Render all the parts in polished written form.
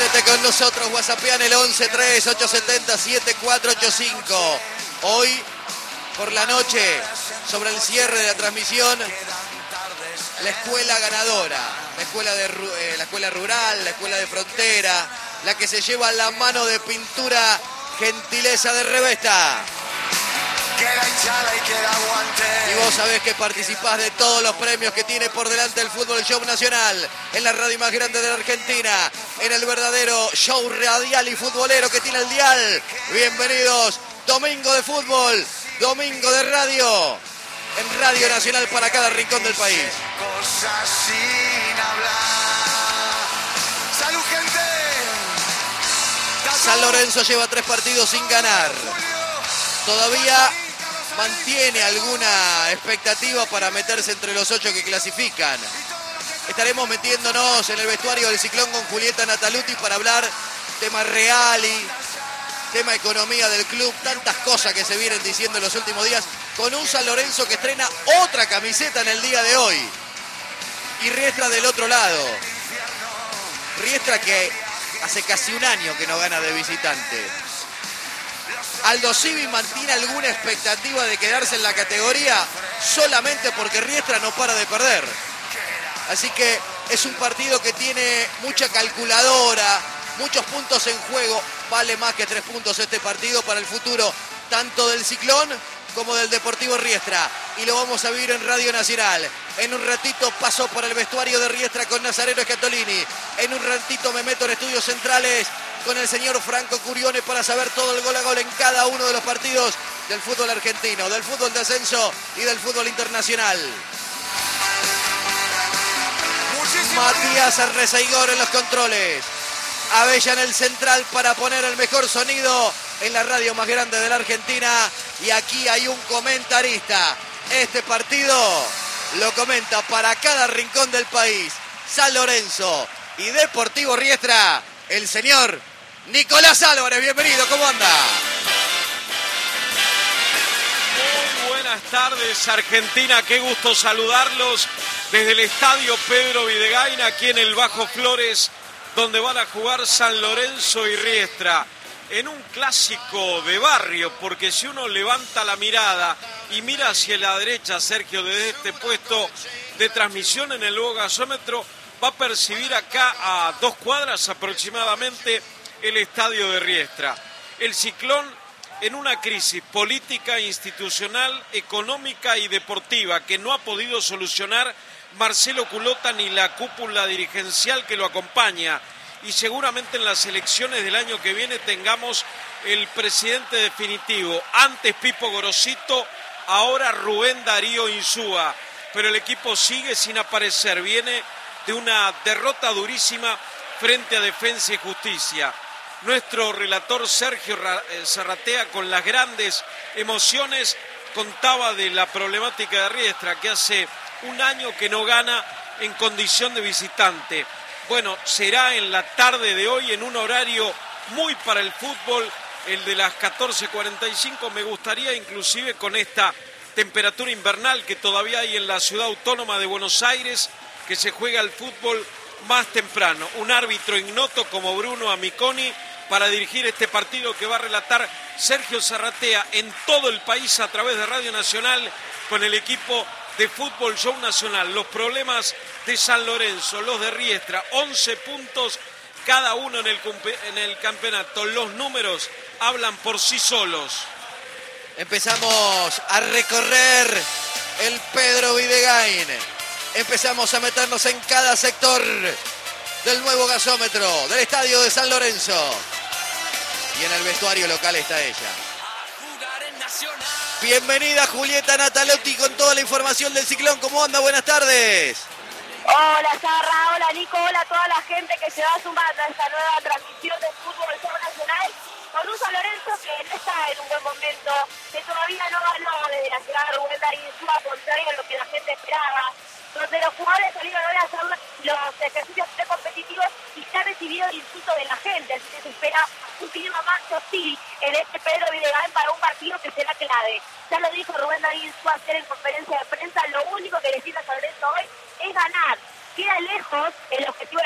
Ponete con nosotros, whatsappean el 11-3870-7485. Hoy, por la noche, sobre el cierre de la transmisión, la escuela ganadora, la escuela rural, la escuela de frontera, la que se lleva la mano de pintura Gentileza de Revesta. Y vos sabés que participás de todos los premios que tiene por delante el Fútbol Show Nacional, en la radio más grande de la Argentina, en el verdadero show radial y futbolero que tiene el dial. Bienvenidos, domingo de fútbol, domingo de radio, en Radio Nacional para cada rincón del país. Cosas sin hablar. ¡Salud, gente! San Lorenzo lleva 3 partidos sin ganar. Todavía mantiene alguna expectativa para meterse entre los 8 que clasifican. Estaremos metiéndonos en el vestuario del Ciclón con Julieta Nataluti para hablar tema reali, tema economía del club, tantas cosas que se vienen diciendo en los últimos días, con un San Lorenzo que estrena otra camiseta en el día de hoy. Y Riestra del otro lado. Riestra que hace casi un año que no gana de visitante. Aldo Civi mantiene alguna expectativa de quedarse en la categoría solamente porque Riestra no para de perder. Así que es un partido que tiene mucha calculadora, muchos puntos en juego. Vale más que 3 puntos este partido para el futuro, tanto del Ciclón como del Deportivo Riestra. Y lo vamos a vivir en Radio Nacional. En un ratito paso por el vestuario de Riestra con Nazareno Scatolini. En un ratito me meto en estudios centrales con el señor Franco Curione para saber todo el gol a gol en cada uno de los partidos del fútbol argentino, del fútbol de ascenso y del fútbol internacional. Matías Arrezaigor en los controles. Abella en el central para poner el mejor sonido en la radio más grande de la Argentina. Y aquí hay un comentarista. Este partido lo comenta para cada rincón del país. San Lorenzo y Deportivo Riestra, el señor Nicolás Álvarez. Bienvenido, ¿cómo anda? Muy buenas tardes, Argentina. Qué gusto saludarlos desde el estadio Pedro Videgain, aquí en el Bajo Flores, donde van a jugar San Lorenzo y Riestra, en un clásico de barrio, porque si uno levanta la mirada y mira hacia la derecha, Sergio, desde este puesto de transmisión en el nuevo gasómetro, va a percibir acá a 2 cuadras aproximadamente el estadio de Riestra. El Ciclón en una crisis política, institucional, económica y deportiva que no ha podido solucionar Marcelo Culota ni la cúpula dirigencial que lo acompaña. Y seguramente en las elecciones del año que viene tengamos el presidente definitivo. Antes Pipo Gorosito, ahora Rubén Darío Insúa. Pero el equipo sigue sin aparecer. Viene de una derrota durísima frente a Defensa y Justicia. Nuestro relator Sergio Zarratea, con las grandes emociones, contaba de la problemática de Riestra, que hace un año que no gana en condición de visitante. Bueno, será en la tarde de hoy, en un horario muy para el fútbol, el de las 14:45. Me gustaría, inclusive con esta temperatura invernal que todavía hay en la ciudad autónoma de Buenos Aires, que se juega el fútbol más temprano. Un árbitro ignoto como Bruno Amiconi para dirigir este partido que va a relatar Sergio Zarratea en todo el país a través de Radio Nacional con el equipo de Fútbol Show Nacional. Los problemas de San Lorenzo, los de Riestra, 11 puntos cada uno en el campeonato. Los números hablan por sí solos. Empezamos a recorrer el Pedro Videgain. Empezamos a meternos en cada sector del nuevo gasómetro del estadio de San Lorenzo. Y en el vestuario local está ella. Bienvenida Julieta Natalotti con toda la información del Ciclón. ¿Cómo anda? Buenas tardes. Hola Sarra, hola Nico, hola a toda la gente que se va sumando a esta nueva transmisión de Fútbol Show Nacional con un San Lorenzo que no está en un buen momento, que todavía no ganó desde la llegada de Rubén Darío Insúa, contrario a lo que la gente esperaba, donde los jugadores salieron hoy a hacer los ejercicios competitivos y se ha recibido el insulto de la gente, así que se espera un clima más hostil en este Pedro Videgain para un partido que será clave. Ya lo dijo Rubén Darío Insúa ayer en conferencia de prensa, lo único que necesita San Lorenzo hoy es ganar. Queda lejos el objetivo de la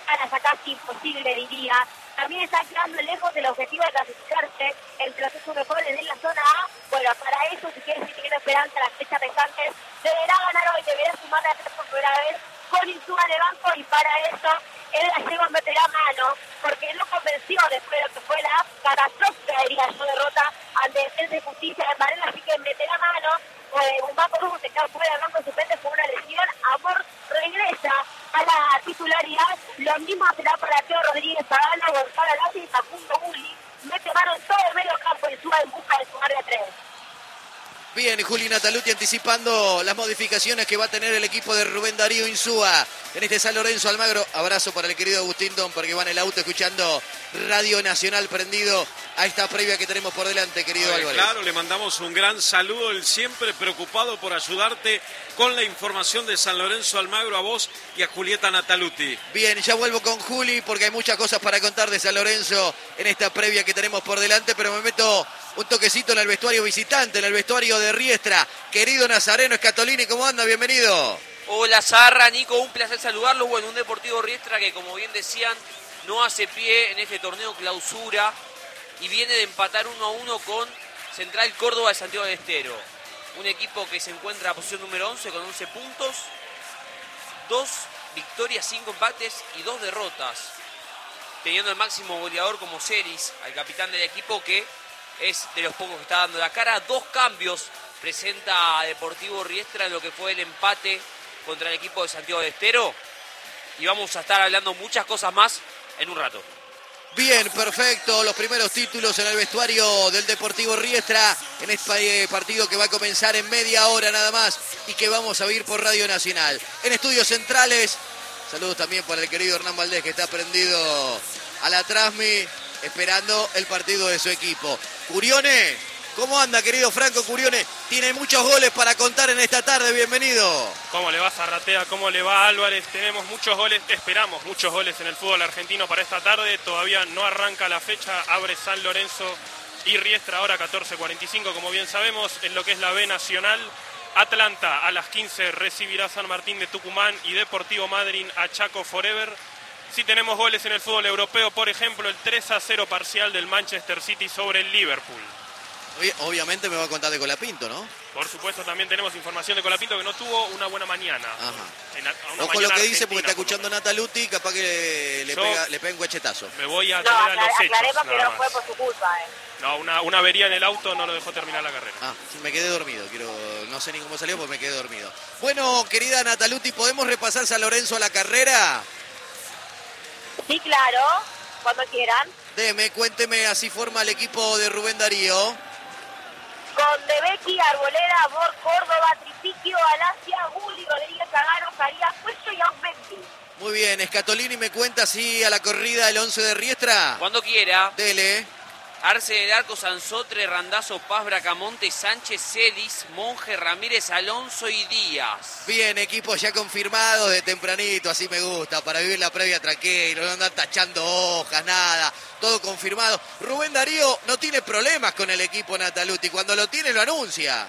Sudamericana, ya casi imposible diría. También está quedando lejos del objetivo de clasificarse entre los 8 mejores en la zona A. Bueno, para eso, si quiere seguir teniendo esperanza las fechas restantes, deberá ganar hoy, deberá sumar a 3 por primera vez con Insúa de banco, y para eso el gallego meterá mano, porque no convenció después de lo que fue la catastrófica, diría yo, derrota ante Defensa y Justicia de Varela, así que meterá mano. Un banco Rubo se queda fuera del banco suplente por una lesión. Amor regresa a la titularidad. Lo mismo será para Teo Rodríguez Pagano, Gonzalo Lázaro y Facundo Bulli. Mete mano en todo el medio campo y suba en busca de sumar de 3. Bien, Juli Nataluti anticipando las modificaciones que va a tener el equipo de Rubén Darío Insúa en este San Lorenzo Almagro. Abrazo para el querido Agustín Don, porque va en el auto escuchando Radio Nacional prendido a esta previa que tenemos por delante, querido Álvarez. Claro, le mandamos un gran saludo, él siempre preocupado por ayudarte con la información de San Lorenzo Almagro, a vos y a Julieta Nataluti. Bien, ya vuelvo con Juli porque hay muchas cosas para contar de San Lorenzo en esta previa que tenemos por delante, pero me meto un toquecito en el vestuario visitante, en el vestuario de Riestra. Querido Nazareno Scatolini, ¿cómo anda? Bienvenido. Hola Zarra, Nico, un placer saludarlos. Bueno, un Deportivo Riestra que, como bien decían, no hace pie en este torneo clausura y viene de empatar 1-1 con Central Córdoba de Santiago del Estero. Un equipo que se encuentra a posición número 11 con 11 puntos, 2 victorias, 5 empates y 2 derrotas. Teniendo el máximo goleador como Celis, al capitán del equipo, que es de los pocos que está dando la cara. 2 cambios presenta a Deportivo Riestra en lo que fue el empate contra el equipo de Santiago del Estero. Y vamos a estar hablando muchas cosas más en un rato. Bien, perfecto. Los primeros títulos en el vestuario del Deportivo Riestra en este partido que va a comenzar en media hora nada más y que vamos a vivir por Radio Nacional. En estudios centrales, saludos también para el querido Hernán Valdés, que está prendido a la transmi esperando el partido de su equipo. Curione, ¿cómo anda, querido Franco Curione? Tiene muchos goles para contar en esta tarde, bienvenido. ¿Cómo le va Zarratea? ¿Cómo le va Álvarez? Tenemos muchos goles, esperamos muchos goles en el fútbol argentino para esta tarde. Todavía no arranca la fecha, abre San Lorenzo y Riestra ahora 14:45, como bien sabemos, en lo que es la B Nacional. Atlanta a las 15 recibirá San Martín de Tucumán y Deportivo Madryn a Chaco Forever. Sí tenemos goles en el fútbol europeo, por ejemplo, el 3-0 parcial del Manchester City sobre el Liverpool. Obviamente me va a contar de Colapinto, ¿no? Por supuesto, también tenemos información de Colapinto, que no tuvo una buena mañana. Ajá. Ojo lo que dice, porque está escuchando Nataluti, capaz que le pega un guachetazo. Me voy a tener a los hechos. Aclaremos que no fue por su culpa, No, una avería en el auto no lo dejó terminar la carrera. Sí, me quedé dormido. No sé ni cómo salió, porque me quedé dormido. Bueno, querida Nataluti, ¿podemos repasar San Lorenzo a la carrera? Sí, claro, cuando quieran. Cuénteme, así forma el equipo de Rubén Darío. Con Debecki, Arboleda, Bor, Córdoba, Tripiquio, Alasia, Gulli, Rodríguez, Cagano, Carías, Cuello y Ausbetti. Muy bien, Scatolini me cuenta así a la corrida el 11 de Riestra. Cuando quiera. Dele. Arce del Arco, Sansotre, Randazzo, Paz, Bracamonte, Sánchez, Celis, Monje, Ramírez, Alonso y Díaz. Bien, equipos ya confirmados de tempranito, así me gusta, para vivir la previa tranquilo, no andar tachando hojas, nada, todo confirmado. Rubén Darío no tiene problemas con el equipo Nataluti, cuando lo tiene lo anuncia.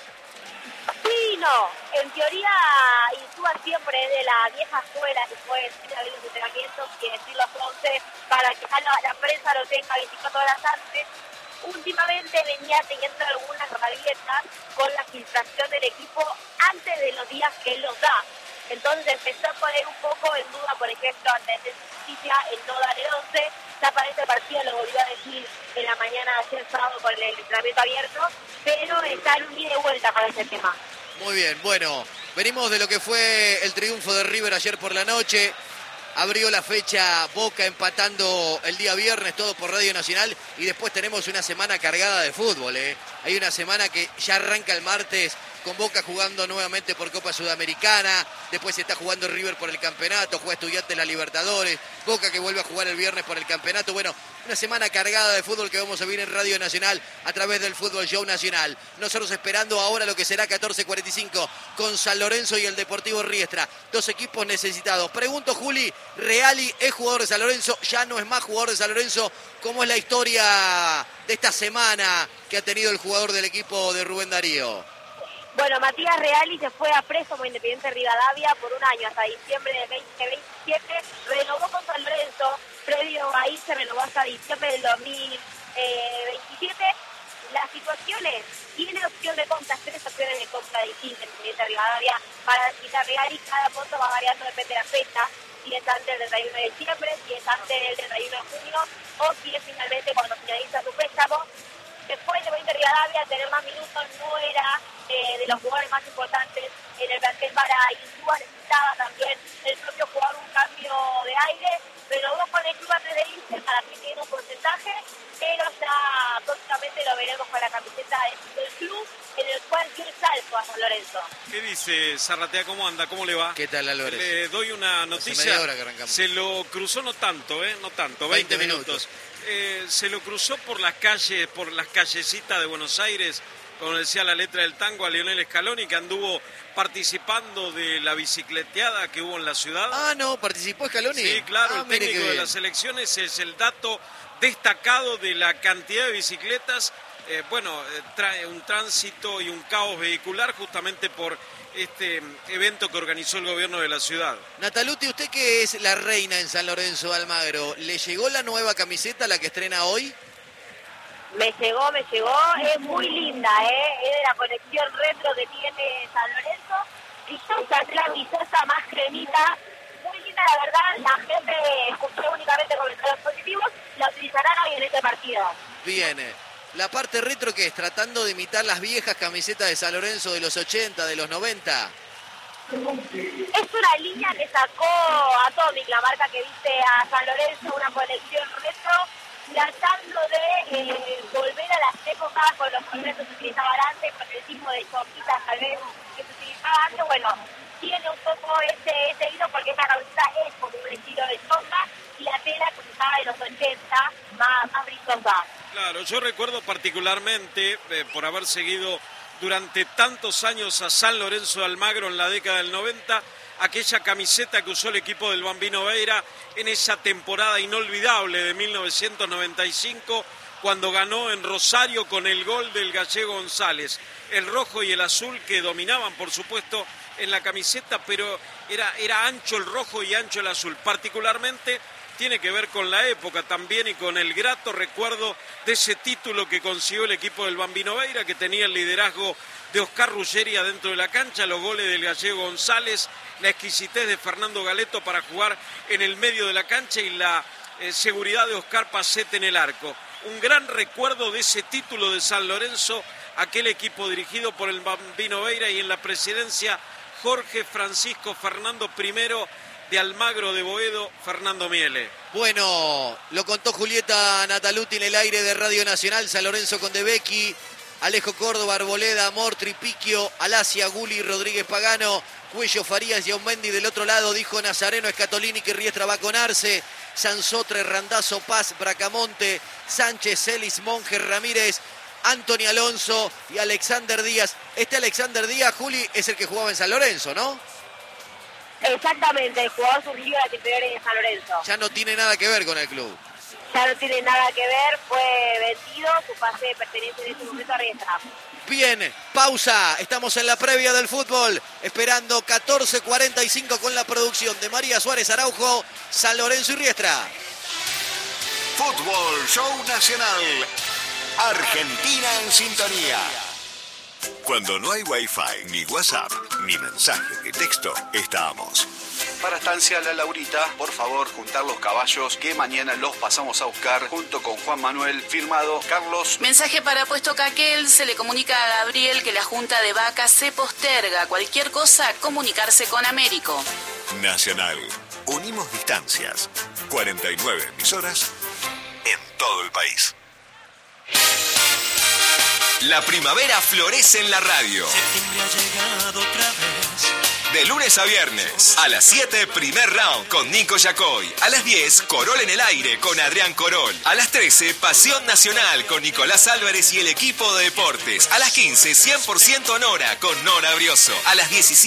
Sí, no, en teoría Insúa siempre es de la vieja escuela, que fue decir abrir los entrenamientos y decir los 11 para que la prensa lo tenga 24 horas antes. Últimamente venía teniendo algunas rabietas con la filtración del equipo antes de los días que él los da. Entonces empezó a poner un poco en duda, por ejemplo, ante el Justicia, el no dar el 11. Ya para este partido lo volvió a decir en la mañana de ayer sábado con el entrenamiento abierto, pero está en un ida y vuelta con ese tema. Muy bien, bueno, venimos de lo que fue el triunfo de River ayer por la noche. Abrió la fecha Boca empatando el día viernes, todo por Radio Nacional. Y después tenemos una semana cargada de fútbol, ¿eh? Hay una semana que ya arranca el martes con Boca jugando nuevamente por Copa Sudamericana. Después se está jugando River por el campeonato, juega Estudiantes la Libertadores. Boca que vuelve a jugar el viernes por el campeonato. Bueno, una semana cargada de fútbol que vamos a vivir en Radio Nacional a través del Fútbol Show Nacional. Nosotros esperando ahora lo que será 14:45 con San Lorenzo y el Deportivo Riestra. Dos equipos necesitados. Pregunto, Juli, ¿Reali es jugador de San Lorenzo? ¿Ya no es más jugador de San Lorenzo? ¿Cómo es la historia de esta semana que ha tenido el jugador del equipo de Rubén Darío? Bueno, Matías Reali se fue a préstamo Independiente Rivadavia por un año, hasta diciembre de 2020. 2017, renovó con San Lorenzo, previo ahí se renovó hasta diciembre del 2027. La situación es, tiene opción de compra, 3 opciones de compra distintas en Rivadavia para quitar Real, y cada monto va variando, depende de la fecha, si es antes del 31 de diciembre, si es antes del 31 de junio, o si es finalmente cuando finaliza su préstamo. Después de 20 Rivadavia, tener más minutos no era de los jugadores más importantes en el plantel para Insúa. Necesitaba también el propio jugador un cambio de aire, pero vos con el club antes de irse para que tiene un porcentaje, pero ya próximamente lo veremos con la camiseta del club, en el cual dio el salto a San Lorenzo. ¿Qué dice Zarratea? ¿Cómo anda? ¿Cómo le va? ¿Qué tal, Álvarez? Le doy una noticia. Hace media hora que arrancamos. Se lo cruzó no tanto, 20 minutos. Se lo cruzó por las calles, por las callecitas de Buenos Aires, como decía la letra del tango, a Lionel Scaloni, que anduvo participando de la bicicleteada que hubo en la ciudad. Ah, no, ¿participó Scaloni? Sí, claro, el mire técnico de las elecciones es el dato destacado de la cantidad de bicicletas. Trae un tránsito y un caos vehicular justamente por este evento que organizó el gobierno de la ciudad. Nataluti, usted que es la reina en San Lorenzo de Almagro, ¿le llegó la nueva camiseta, la que estrena hoy? Me llegó, es muy linda, es de la colección retro que tiene San Lorenzo, brillosa, es la brillosa más cremita, muy linda la verdad, la gente escuchó únicamente comentarios positivos, la utilizarán hoy en este partido. Bien, la parte retro que es, tratando de imitar las viejas camisetas de San Lorenzo de los 80, de los 90. Es una línea que sacó Atomic, la marca que viste a San Lorenzo, una colección retro, tratando de volver a las épocas con los colores que se utilizaban antes, con el tipo de choquitas tal vez que se utilizaba antes. Bueno, tiene un poco ese hilo porque esta camiseta es como un estilo de choca y la tela que se usaba de los 80, más brillosa. Claro, yo recuerdo particularmente, por haber seguido durante tantos años a San Lorenzo de Almagro en la década del 90, aquella camiseta que usó el equipo del Bambino Veira en esa temporada inolvidable de 1995, cuando ganó en Rosario con el gol del gallego González. El rojo y el azul que dominaban, por supuesto, en la camiseta, pero era ancho el rojo y ancho el azul. Particularmente tiene que ver con la época también y con el grato recuerdo de ese título que consiguió el equipo del Bambino Veira, que tenía el liderazgo de Oscar Ruggeri adentro de la cancha, los goles del gallego González, la exquisitez de Fernando Galeto para jugar en el medio de la cancha y la seguridad de Oscar Pacete en el arco. Un gran recuerdo de ese título de San Lorenzo, aquel equipo dirigido por el Bambino Veira y en la presidencia Jorge Francisco Fernando I de Almagro de Boedo, Fernando Miele. Bueno, lo contó Julieta Nataluti en el aire de Radio Nacional. San Lorenzo con De Becchi, Alejo Córdoba, Arboleda, Amor, Tripiquio, Alacia, Guli, Rodríguez Pagano, Cuello, Farías y Aumendi del otro lado. Dijo Nazareno, Escatolini que Riestra va con Arce, Sansotre, Randazzo, Paz, Bracamonte, Sánchez, Celis, Monge, Ramírez, Anthony Alonso y Alexander Díaz. Este Alexander Díaz, Juli, es el que jugaba en San Lorenzo, ¿no? Exactamente, el jugador surgió de las inferiores de San Lorenzo. Ya no tiene nada que ver con el club. Ya no tiene nada que ver, fue vendido, su pase pertenece en este momento a Riestra. Bien, pausa, estamos en la previa del fútbol, esperando 14:45 con la producción de María Suárez Araujo, San Lorenzo y Riestra. Fútbol Show Nacional. Argentina en sintonía. Cuando no hay Wi-Fi, ni WhatsApp, ni mensaje de texto, estamos. Para Estancia La Laurita, por favor, juntar los caballos que mañana los pasamos a buscar junto con Juan Manuel, firmado Carlos. Mensaje para Puesto Caquel, se le comunica a Gabriel que la junta de vacas se posterga. Cualquier cosa, comunicarse con Américo. Nacional. Unimos distancias. 49 emisoras en todo el país. La primavera florece en la radio. Septiembre ha llegado otra vez. De lunes a viernes, a las 7, primer round con Nico Yacoy. A las 10, Corol en el aire con Adrián Corol. A las 13, Pasión Nacional con Nicolás Álvarez y el equipo de deportes. A las 15, 100% Nora con Nora Brioso. A las 17,